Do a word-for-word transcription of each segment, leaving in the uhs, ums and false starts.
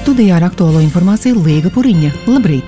Studijā ar aktuālo informāciju Līga Puriņa. Labrīt!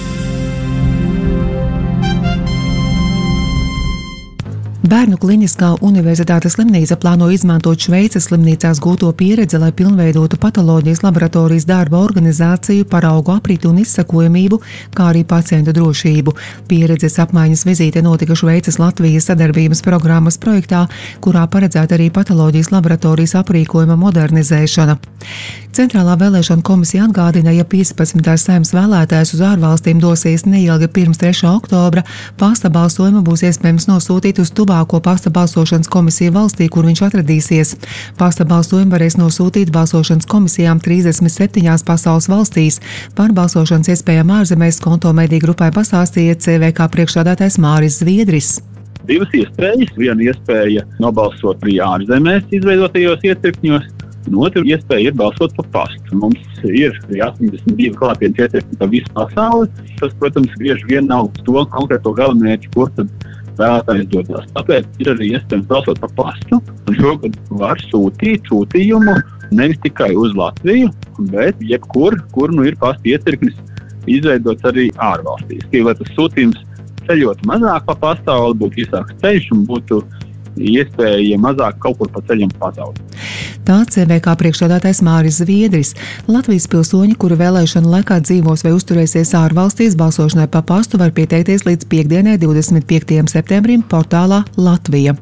Bērnu kliniskā universitātes slimnīca plāno izmantot Šveices slimnīcās gūto pieredzi, lai pilnveidotu patoloģijas laboratorijas darba organizāciju, paraugu apriti un izsekojamību, kā arī pacientu drošību. Pieredzes apmaiņas vizīte notika Šveices Latvijas sadarbības programmas projektā, kurā paredzēta arī patoloģijas laboratorijas aprīkojuma modernizēšana. Centrālā vēlēšana komisija atgādina, ja piecpadsmitais Saeimas vēlētājs uz ārvalstīm dosies neilgi pirms trešā oktobra, pasta balsojumu būs iespējams nosūtīt uz tuvāko pasta balsošanas komisiju valstī, kur viņš atradīsies. Pasta balsojumu varēs nosūtīt balsošanas komisijām trīsdesmit septiņās pasaules valstīs. Par balsošanas iespējām ārzemēs Konto mediju grupai pastāstīja C V K priekšsēdētājs Māris Zviedris. Divas iespējas. Viena iespēja nobalsot arī ārzemēs izveidotajos iecirkņos. Un otra iespēja ir balsot pa pastu. Mums ir astoņdesmit divi klātienes iecirkņi pa visu pasauli. Tas, protams, bieži vien nav to konkrēto galamērķi, kur tad vēlētājs dodas. Tāpēc ir arī iespējams balsot pa pastu. Un šogad var sūtīt sūtījumu nevis tikai uz Latviju, bet jebkur, kur nu ir pasta iecirknis izveidots arī ārvalstīs. Lai tas sūtījums ceļot mazāk pa pasauli, būtu īsāks ceļš un būtu iespēja mazāk kaut kur pa ceļam pazaudēt. Tā C V K priekšsēdētājs Māris Zviedris. Latvijas pilsoņi, kuri vēlēšanu laikā dzīvos vai uzturēsies ārvalstīs, balsošanai pa pastu var pieteikties līdz piekdienai, divdesmit piektajam septembrim portālā Latvija.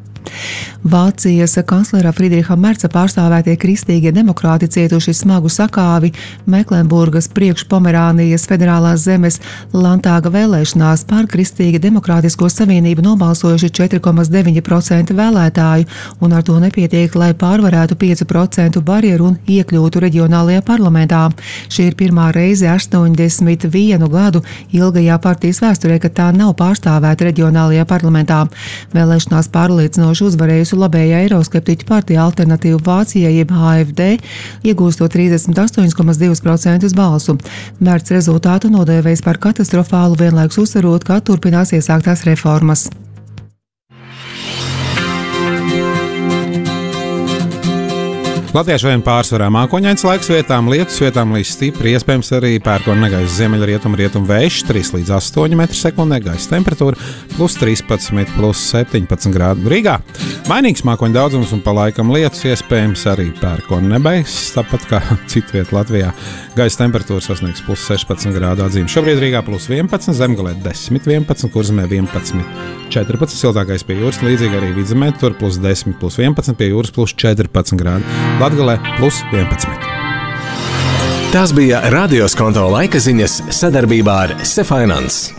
Vācijas kanclera Friedriha Merca pārstāvētie kristīgie demokrāti cietuši smagu sakāvi Meklenburgas priekšpomerānijas federālās zemes Landtāga vēlēšanās. Par Kristīgi demokrātisko savienību nobalsojuši četri komats deviņi procenti vēlētāju, un ar to nepietiek, lai pārvarētu piecu procentu barjeru un iekļūtu reģionālajā parlamentā. Šī ir pirmā reize astoņdesmit vienu gadu ilgajā partijas vēsturē, kad tā nav pārstāvēta reģionālajā parlamentā. Vēlēšanās pārliecinoši uzvarējusi labējā eiroskeptiķu partija Alternatīva Vācijai jeb A F D, iegūstot trīsdesmit astoņi komats divi procenti balsu. Mērts rezultātu nodēvējis par katastrofālu, vienlaikus uzsverot, ka turpinās iesāktās reformas. Latvijā šodien pārsvarā mākoņains laiks, vietām lietus, vietām līdz stipri, iespējams arī pērkona negaisa ziemeļrietumu rietumu vējš, trīs līdz astoņi metri sekundē, gaisa temperatūra plus trīspadsmit, plus septiņpadsmit grādu. Rīgā mainīgs mākoņu daudzums un pa laikam lietus, iespējams arī pērkona nebaiss, tāpat kā citviet Latvijā. Gaisa temperatūra sasniegs plus sešpadsmit grādu atzīmi. Šobrīd Rīgā plus vienpadsmit, Zemgalē desmit vienpadsmit, Kurzemē vienpadsmit četrpadsmit, siltākais pie jūras, līdzīgi arī Vidzemē, tur plus desmit, plus vienpadsmit, pie jūras plus četrpadsmit grādu. Latgalē plus vienpadsmit. Tās bija Radios Konto laika ziņas sadarbībā ar Sefinance.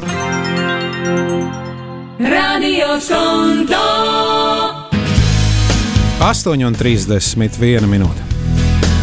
Radios Konto! astoņi un trīsdesmit viena minūte.